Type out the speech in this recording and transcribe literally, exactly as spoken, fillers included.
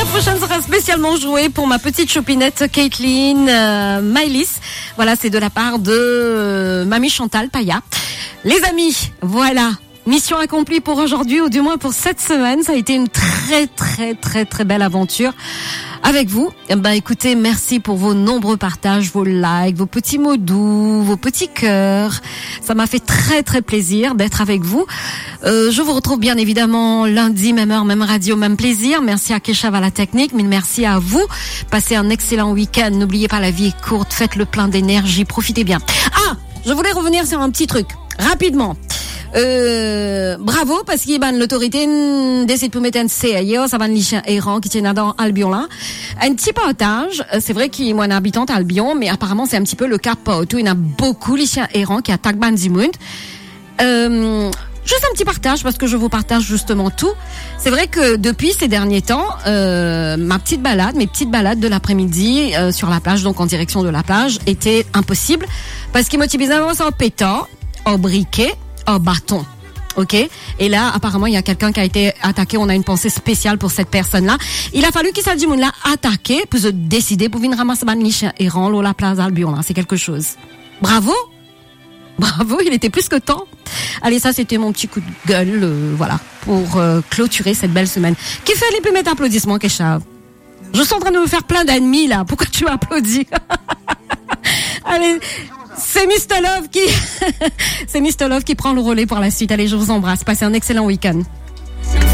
la prochaine sera spécialement jouée pour ma petite chopinette Caitlin euh, Mylis. Voilà, c'est de la part de euh, Mamie Chantal Paya. Les amis, voilà. Mission accomplie pour aujourd'hui, ou du moins pour cette semaine. Ça a été une très très très très belle aventure avec vous. Eh ben, écoutez, merci pour vos nombreux partages, vos likes, vos petits mots doux, vos petits cœurs. Ça m'a fait très très plaisir d'être avec vous. Euh, je vous retrouve bien évidemment lundi, même heure, même radio, même plaisir. Merci à Keshav à la technique, mais merci à vous. Passez un excellent week-end. N'oubliez pas, la vie est courte. Faites le plein d'énergie. Profitez bien. Ah, je voulais revenir sur un petit truc rapidement. Euh, bravo, parce qu'il y a l'autorité décide pour mettre un C I O, ça va les chiens errants qui tiennent dans Albion là. Un petit partage, c'est vrai qu'il y a une habitante à Albion, mais apparemment c'est un petit peu le cas partout. Il y en a beaucoup les chiens errants qui attaquent Banzimund. Euh, juste un petit partage, parce que je vous partage justement tout. C'est vrai que depuis ces derniers temps, euh, ma petite balade, mes petites balades de l'après-midi euh, sur la plage, donc en direction de la plage, étaient impossibles, parce qu'il motivait en pétant, en briquet, un bâton. Ok? Et là, apparemment, il y a quelqu'un qui a été attaqué. On a une pensée spéciale pour cette personne-là. Il a fallu qu'il s'agisse de l'a attaqué pour se décider pour venir ramasser ban chien errant l'eau la place Albion là. C'est quelque chose. Bravo! Bravo, il était plus que temps. Allez, ça, c'était mon petit coup de gueule, euh, voilà, pour euh, clôturer cette belle semaine. Qui fait les plus mettre applaudissements, Keshav? Je suis en train de me faire plein d'ennemis, là. Pourquoi tu applaudis? Allez, c'est mister Love qui, c'est mister Love qui prend le relais pour la suite. Allez, je vous embrasse. Passez un excellent week-end.